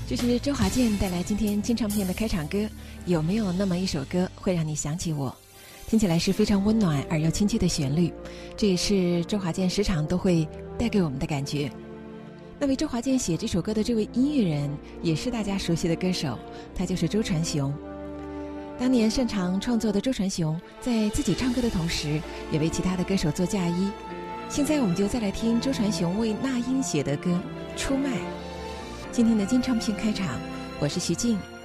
这是周华健带来今天金唱片的开场歌。有没有那么一首歌会让你想起我？听起来是非常温暖而又亲切的旋律，这也是周华健时常都会带给我们的感觉。那为周华健写这首歌的这位音乐人也是大家熟悉的歌手，他就是周传雄。当年擅长创作的周传雄在自己唱歌的同时也为其他的歌手做嫁衣。现在我们就再来听周传雄为那英写的歌《出卖》。今天的金唱片开场，我是徐静。